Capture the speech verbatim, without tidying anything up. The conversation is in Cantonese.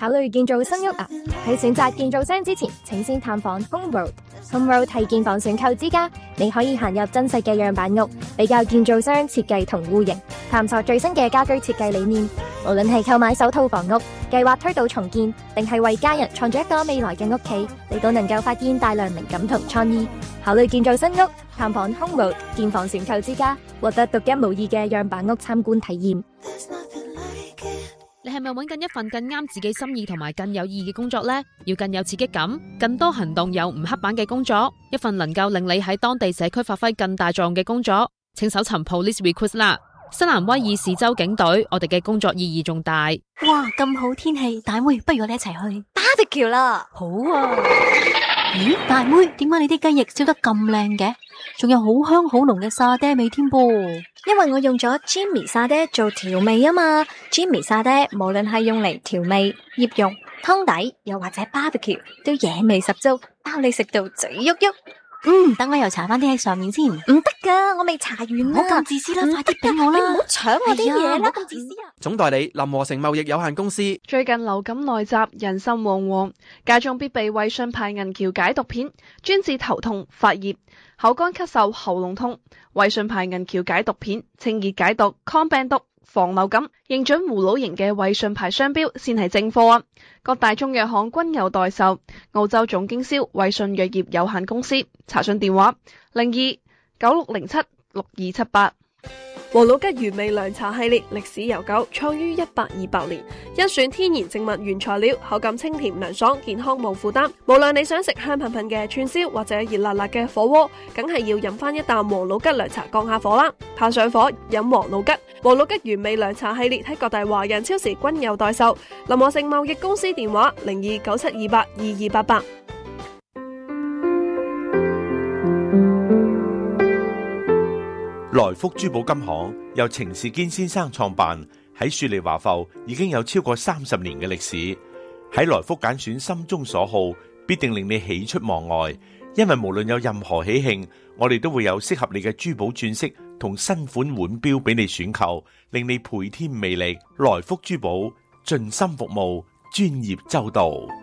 考慮建造新屋啊？喺選擇建造商之前，請先探訪 Homeworld。Homeworld 係建房選購之家，你可以行入真實嘅樣板屋，比較建造商設計同戶型，探索最新嘅家居設計理念。無論係購買首套房屋，計劃推倒重建，定係為家人創造一個未來嘅屋企，你都能夠發現大量靈感同創意。考慮建造新屋，探訪 Homeworld 建房選購之家，獲得獨一無二嘅樣板屋參觀體驗。 你係咪揾緊一份更啱自己心意同埋更有意義嘅工作呢？要更有刺激感、更多行動又唔刻板嘅工作，一份能夠令你喺當地社區發揮更大作用嘅工作，請搜尋 Police Recruits 啦！新南威爾士州警隊，我哋嘅工作意義仲大。 哇，咁好天氣，大妹，不如我哋一齊去 barbecue 啦！ 好啊！咦，大妹，點解你啲雞翼燒得咁靚嘅？仲有好香好濃嘅沙爹味添噃。 因為我用咗 Jimmy 沙爹做調味啊嘛。Jimmy 沙爹無論係用嚟調味、醃肉、湯底，又或者 barbecue， 都野味十足，包你食到嘴喐喐。 嗯，等我又搽翻啲喺上面先。唔得噶，我未搽完啦。 唔好咁自私啦，快啲俾我啦！ 你唔好搶我啲嘢啦，咁自私啊！ 總代理林和成貿易有限公司。 最近流感內襲，人心惶惶，家中必備衛信牌銀翹解毒片，專治頭痛、發熱、口乾咳嗽、喉嚨痛。衛信牌銀翹解毒片，清熱解毒、抗病毒、防流感，認準葫蘆型嘅衛信牌商標先係正貨啊！各大中藥行均有代售。澳洲總經銷衛信藥業有限公司，查詢電話零二九六零七六二七八。 王老吉原味涼茶系列歷史悠久，創於一八二八年，甄選天然植物原材料，口感清甜涼爽，健康無負擔。無論你想食香噴噴嘅串燒或者熱辣辣嘅火鍋，梗係要飲翻一啖王老吉涼茶降下火啦！怕上火飲王老吉。王老吉原味涼茶系列喺各大華人超市均有代售。林和成貿易公司電話零二九七二八二二八八。 來福珠寶金行由程士堅先生創辦，喺雪梨華埠已經有超過三十年嘅歷史。喺來福揀選心中所好，必定令你喜出望外。因為無論有任何喜慶，我哋都會有適合你嘅珠寶鑽飾同新款腕錶俾你選購，令你倍添魅力。來福珠寶盡心服務，專業周到。